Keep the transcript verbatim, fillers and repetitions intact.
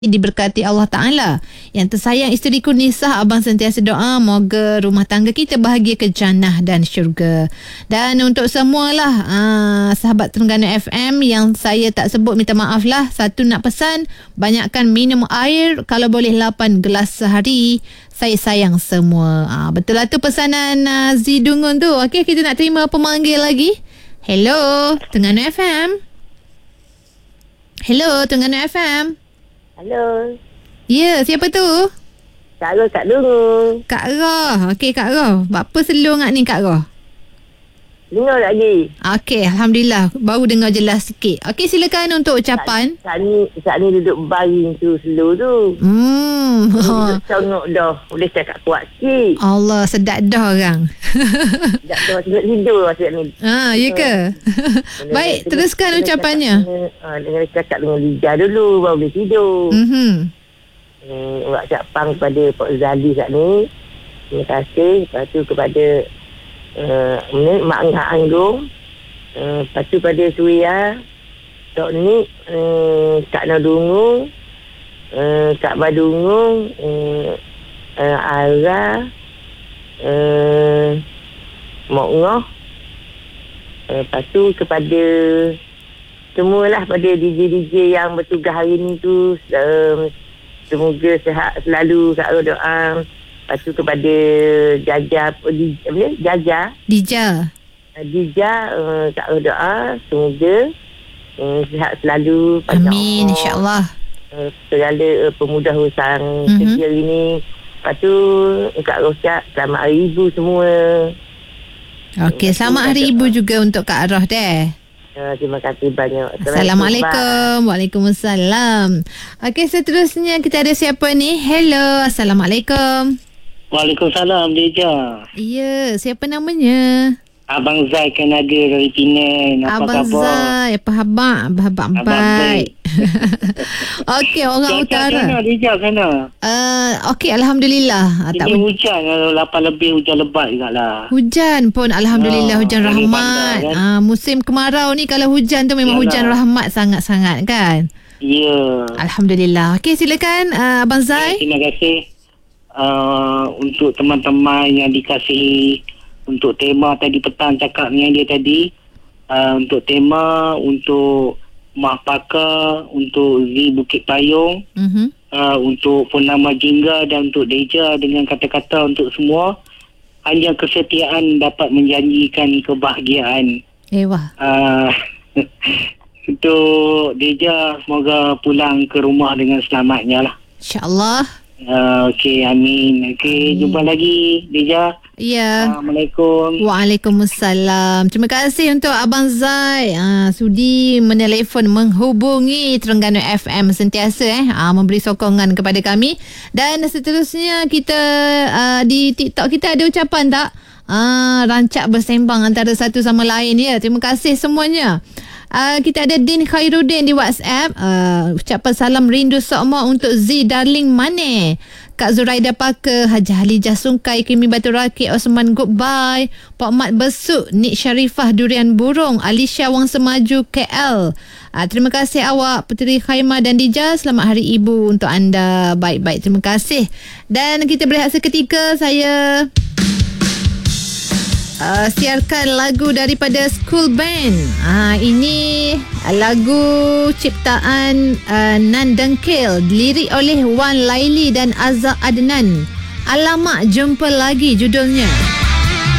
diberkati Allah Ta'ala. Yang tersayang isteriku Nisah, abang sentiasa doa moga rumah tangga kita bahagia ke jannah dan syurga. Dan untuk semualah aa, sahabat Terengganu F M yang saya tak sebut, minta maaf lah. Satu, nak pesan banyakkan minum air, kalau boleh lapan gelas sehari. Saya sayang semua. Aa, betul lah tu pesanan uh, Zidungun tu. Okey, kita nak terima pemanggil lagi. Hello Terengganu F M. Hello Terengganu F M. Hello. Ya, siapa tu? Kak Roh, Kak Dungu. Kak Roh. Okey, Kak Roh. Apa selur ngak ni, Kak Roh? Dengar lagi. Okey, Alhamdulillah. Baru dengar jelas sikit. Okey, silakan untuk ucapan. Saat ni, saat ni duduk baring tu slow tu. Hmm. Duduk songok dah. Boleh cakap kuat sikit. Allah, sedap dah orang. Tak dah tengok tidur saat ni. Ah, ya ke? Baik, teruskan ucapannya. Ha, dengan cakap dengan Lija dulu, baru boleh tidur. Mhm. Hmm, buat ucapan kepada Pak Zali saat ni. Terima kasih. Lepas tu kepada Uh, Mak Ngah Anggung, uh, lepas tu pada Suria, Tok Nik, uh, Kak Nadungu, uh, Kak Badungu, uh, uh, Ara, uh, Mak Ngoh, uh, lepas tu kepada semualah, pada D J-D J yang bertugas hari ni tu, uh, semoga sihat selalu. Kak Roh doa. Lepas tu kepada Jaja, apa ni? Jaja. Dija. Dija, uh, Kak Roh doa semoga uh, sihat selalu. Amin, insya-Allah. Uh, segala uh, pemudahusan mm-hmm. kerja hari ni. Lepas tu Kak Roh cak selamat hari ibu semua. Okey, selamat hari ibu juga untuk Kak Roh deh. Uh, terima kasih banyak. Assalamualaikum. Waalaikumsalam. Okey, seterusnya kita ada siapa ni? Hello, Assalamualaikum. Waalaikumsalam, Deja. Ya, siapa namanya? Abang Zai Kanada dari Penang. Apa Abang khabar? Zai, apa khabar? Abang baik. Okey, orang Cuaca utara. Sana, Deja, sana. Uh, Okey, Alhamdulillah. Ini Tak hujan, lapan lebih hujan lebat juga lah. Hujan pun Alhamdulillah, Ah, hujan dari rahmat. bandar, kan? Ah, musim kemarau ni kalau hujan tu memang Yalah. hujan rahmat sangat-sangat kan. Ya. Alhamdulillah. Okey, silakan uh, Abang Zai. Terima kasih uh, untuk teman-teman yang dikasihi. Untuk tema tadi petang cakap dengan dia tadi, uh, untuk tema untuk Mak Pakar, untuk Z Bukit Payung, Mhm. uh, untuk Purnama Jingga dan untuk Deja, dengan kata-kata untuk semua, hanya kesetiaan dapat menjanjikan kebahagiaan. Eh wah. Uh, untuk Deja, semoga pulang ke rumah dengan selamatnya lah. InsyaAllah. Uh, Okey, amin. Okey, jumpa lagi Deja. Ya. Assalamualaikum. Waalaikumsalam. Terima kasih untuk Abang Zai uh, sudi menelefon menghubungi Terengganu F M sentiasa eh uh, memberi sokongan kepada kami. Dan seterusnya kita uh, di TikTok kita ada ucapan tak? Uh, rancak bersembang antara satu sama lain ya. Terima kasih semuanya. Uh, kita ada Din Khairuddin di WhatsApp. Uh, ucapan salam rindu sokma untuk Z Darling Mane, Kak Zuraida Parker, Haji Halijah Sungkai, Kimi Batu Rakit, Osman Goodbye, Pak Mat Besuk, Nik Sharifah Durian Burung, Alisha Wang Semaju K L. Uh, terima kasih awak Puteri Khaimah dan Dija. Selamat Hari Ibu untuk anda. Baik-baik, terima kasih. Dan kita berehat seketika. Saya Uh, siarkan lagu daripada School Band. Uh, ini lagu ciptaan uh, Nan Dengkil, lirik oleh Wan Laili dan Azhar Adnan. Alamak Jumpa Lagi judulnya.